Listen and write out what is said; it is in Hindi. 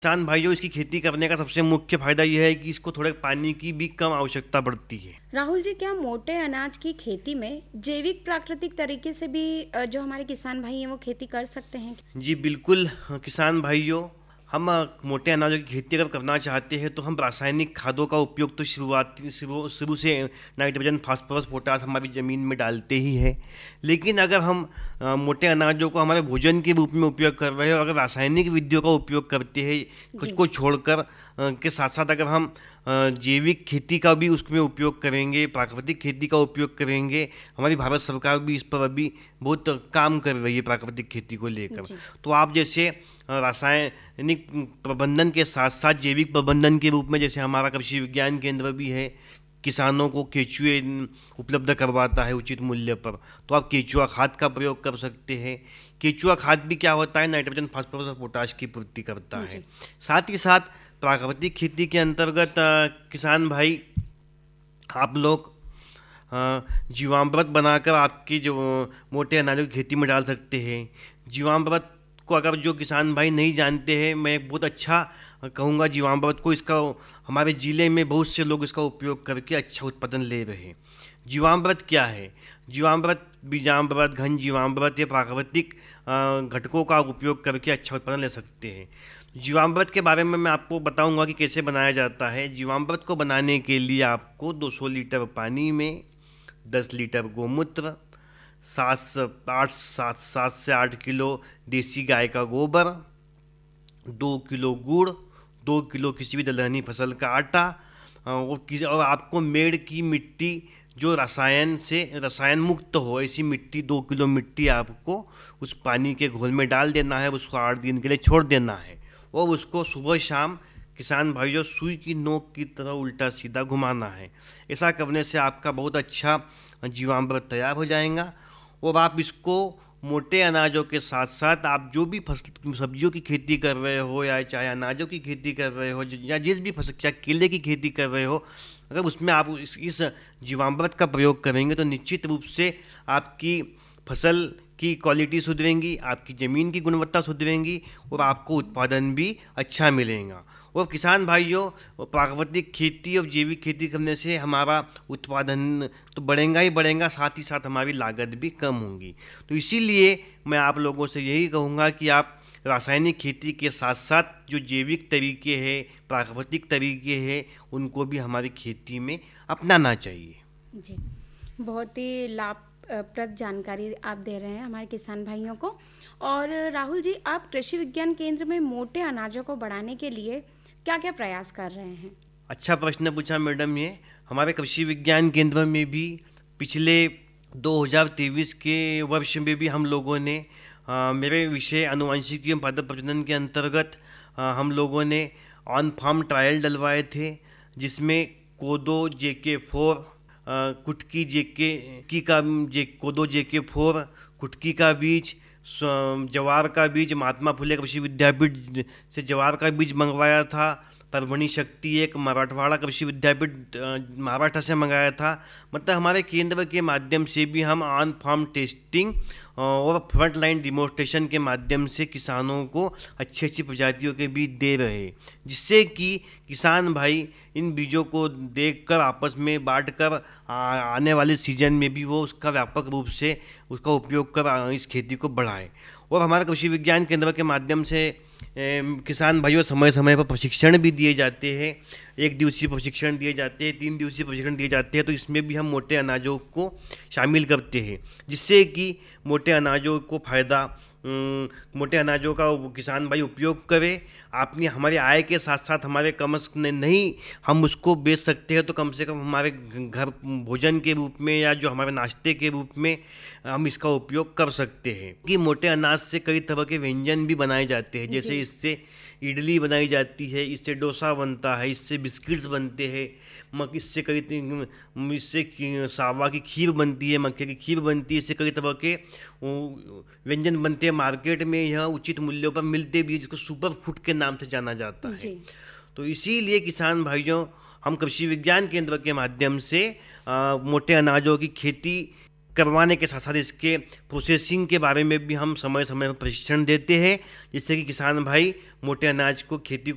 किसान भाइयों, इसकी खेती करने का सबसे मुख्य फायदा यह है कि इसको थोड़े पानी की भी कम आवश्यकता पड़ती है। राहुल जी, क्या मोटे अनाज की खेती में जैविक प्राकृतिक तरीके से भी जो हमारे किसान भाई हैं वो खेती कर सकते हैं? जी बिल्कुल। किसान भाइयों, हम मोटे अनाजों की खेती अगर करना चाहते हैं तो हम रासायनिक खादों का उपयोग तो शुरू से नाइट्रोजन, फास्फोरस, पोटास हमारी ज़मीन में डालते ही है। लेकिन अगर हम मोटे अनाजों को हमारे भोजन के रूप में उपयोग कर रहे हैं और अगर रासायनिक विधियों का उपयोग करते हैं कुछ जी। को छोड़कर, के साथ साथ अगर हम जैविक खेती का भी उसमें उपयोग करेंगे, प्राकृतिक खेती का उपयोग करेंगे, हमारी भारत सरकार भी इस पर अभी बहुत काम कर रही है प्राकृतिक खेती को लेकर। जी। तो आप जैसे रासायनिक प्रबंधन के साथ साथ जैविक प्रबंधन के रूप में, जैसे हमारा कृषि विज्ञान केंद्र भी है, किसानों को केचुए उपलब्ध करवाता है उचित मूल्य पर, तो आप केचुआ खाद का प्रयोग कर सकते हैं। केचुआ खाद भी क्या होता है, नाइट्रोजन, फास्फोरस और पोटाश की पूर्ति करता है। जी। साथ ही साथ प्राकृतिक खेती के अंतर्गत किसान भाई, आप लोग जीवामृत बनाकर आपकी जो मोटे अनाजों की खेती में डाल सकते हैं। जीवामृत को अगर जो किसान भाई नहीं जानते हैं, मैं बहुत अच्छा कहूँगा जीवामृत को, इसका हमारे ज़िले में बहुत से लोग इसका उपयोग करके अच्छा उत्पादन ले रहे हैं। जीवामृत क्या है? जीवामृत बीजामृत, घन जीवामृत, ये प्राकृतिक घटकों का उपयोग करके अच्छा उत्पादन ले सकते हैं। जीवामृत के बारे में मैं आपको बताऊंगा कि कैसे बनाया जाता है। जीवामृत को बनाने के लिए आपको 200 लीटर पानी में 10 लीटर गोमूत्र, 7 से 8 किलो देसी गाय का गोबर, 2 किलो गुड़, 2 किलो किसी भी दलहनी फसल का आटा, और आपको मेड़ की मिट्टी जो रसायन मुक्त हो, ऐसी मिट्टी 2 किलो मिट्टी आपको उस पानी के घोल में डाल देना है। उसको 8 दिन के लिए छोड़ देना है और उसको सुबह शाम किसान भाइयों सुई की नोक की तरह उल्टा सीधा घुमाना है। ऐसा करने से आपका बहुत अच्छा जीवामृत तैयार हो जाएगा। और आप इसको मोटे अनाजों के साथ साथ आप जो भी फसल सब्जियों की खेती कर रहे हो, या चाहे अनाजों की खेती कर रहे हो, या जिस भी फसल, चाहे केले की खेती कर रहे हो, अगर उसमें आप इस जीवामृत का प्रयोग करेंगे तो निश्चित रूप से आपकी फसल की क्वालिटी सुधरेंगी, आपकी ज़मीन की गुणवत्ता सुधरेंगी और आपको उत्पादन भी अच्छा मिलेगा। और किसान भाइयों, प्राकृतिक खेती और जैविक खेती करने से हमारा उत्पादन तो बढ़ेगा ही बढ़ेगा, साथ ही साथ हमारी लागत भी कम होगी। तो इसीलिए मैं आप लोगों से यही कहूँगा कि आप रासायनिक खेती के साथ साथ जो जैविक तरीके हैं, प्राकृतिक तरीके हैं, उनको भी हमारी खेती में अपनाना चाहिए। जी, बहुत ही लाभप्रद जानकारी आप दे रहे हैं हमारे किसान भाइयों को। और राहुल जी, आप कृषि विज्ञान केंद्र में मोटे अनाजों को बढ़ाने के लिए क्या क्या प्रयास कर रहे हैं? अच्छा प्रश्न पूछा मैडम। ये हमारे कृषि विज्ञान केंद्र में भी पिछले 2023 के वर्ष में भी हम लोगों ने मेरे विषय आनुवंशिकी एवं पादप प्रजनन के अंतर्गत हम लोगों ने ऑन फार्म ट्रायल डलवाए थे, जिसमें कोदो JK4, कुटकी कोदो JK4, कुटकी का बीज, जवार का बीज, महात्मा फुले कृषि विद्यापीठ से जवार का बीज मंगवाया था। परभणी शक्ति एक मराठवाड़ा कृषि विद्यापीठ महाराष्ट्र से मंगाया था। मतलब हमारे केंद्र के माध्यम से भी हम ऑन फार्म टेस्टिंग और फ्रंट लाइन डिमोन्स्ट्रेशन के माध्यम से किसानों को अच्छी अच्छी प्रजातियों के बीज दे रहे हैं, जिससे कि किसान भाई इन बीजों को देखकर आपस में बांटकर आने वाले सीजन में भी वो उसका व्यापक रूप से उसका उपयोग कर इस खेती को बढ़ाए। और हमारे कृषि विज्ञान केंद्र के माध्यम से किसान भाइयों समय समय पर प्रशिक्षण भी दिए जाते हैं। 1 दिवसीय प्रशिक्षण दिए जाते हैं, 3 दिवसीय प्रशिक्षण दिए जाते हैं। तो इसमें भी हम मोटे अनाजों को शामिल करते हैं, जिससे कि मोटे अनाजों को फ़ायदा, मोटे अनाजों का किसान भाई उपयोग करे। अपनी हमारी आय के साथ साथ हमारे नहीं हम उसको बेच सकते हैं तो कम से कम हमारे घर भोजन के रूप में या जो हमारे नाश्ते के रूप में हम इसका उपयोग कर सकते हैं। कि मोटे अनाज से कई तरह के व्यंजन भी बनाए जाते हैं, जैसे इससे इडली बनाई जाती है, इससे डोसा बनता है, इससे बिस्किट्स बनते हैं, इससे सावा की खीर बनती है, मक्के की खीर बनती है, इससे कई तरह के व्यंजन बनते हैं। मार्केट में यह उचित मूल्यों पर मिलते भी, जिसको सुपर फूड के नाम से जाना जाता है। जी। तो इसीलिए किसान भाइयों, हम कृषि विज्ञान केंद्र के माध्यम से मोटे अनाजों की खेती करवाने के साथ साथ इसके प्रोसेसिंग के बारे में भी हम समय समय पर प्रशिक्षण देते हैं, जिससे कि किसान भाई मोटे अनाज को खेती